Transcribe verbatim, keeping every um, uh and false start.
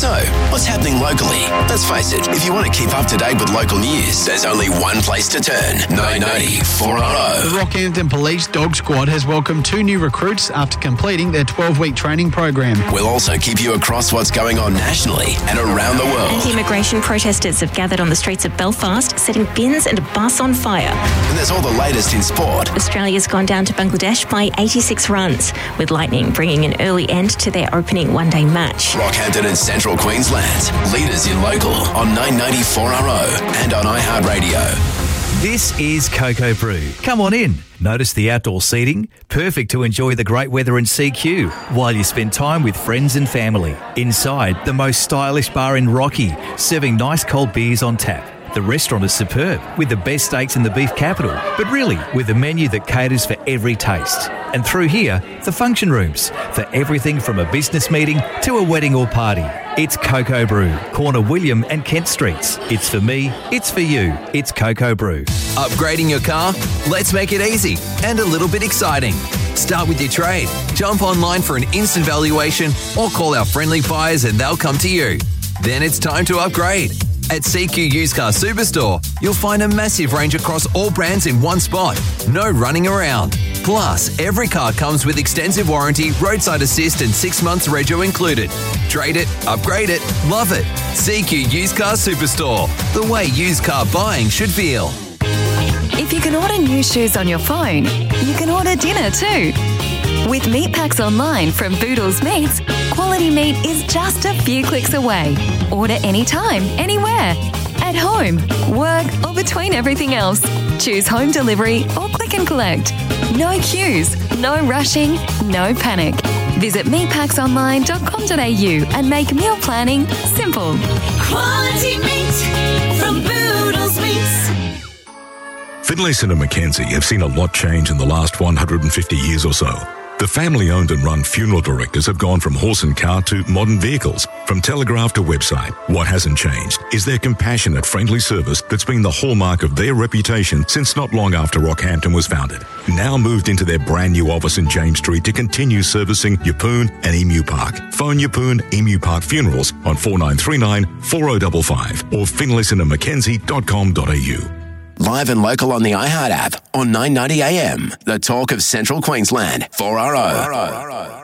So, what's happening locally? Let's face it, if you want to keep up to date with local news, there's only one place to turn. nine ninety four R O. The Rockhampton Police Dog Squad has welcomed two new recruits after completing their twelve-week training program. We'll also keep you across what's going on nationally and around the world. Anti-immigration protesters have gathered on the streets of Belfast, setting bins and a bus on fire. And there's all the latest in sport. Australia's gone down to Bangladesh by eighty-six runs, with Lightning bringing an early end to their opening one-day match. Rockhampton and Central Queensland, leaders in local on nine ninety four R O and on iHeartRadio. This is Cocoa Brew. Come on in. Notice the outdoor seating? Perfect to enjoy the great weather in C Q while you spend time with friends and family. Inside, the most stylish bar in Rocky, serving nice cold beers on tap. The restaurant is superb, with the best steaks in the beef capital, but really with a menu that caters for every taste. And through here, the function rooms, for everything from a business meeting to a wedding or party. It's Cocoa Brew, corner William and Kent Streets. It's for me, it's for you, it's Cocoa Brew. Upgrading your car? Let's make it easy and a little bit exciting. Start with your trade. Jump online for an instant valuation or call our friendly buyers and they'll come to you. Then it's time to upgrade. At C Q Used Car Superstore, you'll find a massive range across all brands in one spot. No running around. Plus, every car comes with extensive warranty, roadside assist and six months rego included. Trade it, upgrade it, love it. C Q Used Car Superstore. The way used car buying should feel. If you can order new shoes on your phone, you can order dinner too. With meat packs online from Boodles Meats, quality meat is just a few clicks away. Order anytime, anywhere. At home, work, or between everything else. Choose home delivery or click and collect. No queues, no rushing, no panic. Visit meat packs online dot com dot a u and make meal planning simple. Quality meat from Boodles Meats. Finlayson and Mackenzie have seen a lot change in the last one hundred fifty years or so. The family-owned and run funeral directors have gone from horse and cart to modern vehicles, from telegraph to website. What hasn't changed is their compassionate, friendly service that's been the hallmark of their reputation since not long after Rockhampton was founded. Now moved into their brand new office in James Street to continue servicing Yeppoon and Emu Park. Phone Yeppoon Emu Park Funerals on four nine three nine, four oh five five or finlayson and mackenzie dot com dot a u. Live and local on the iHeart app on nine ninety A M. The talk of Central Queensland. four R O.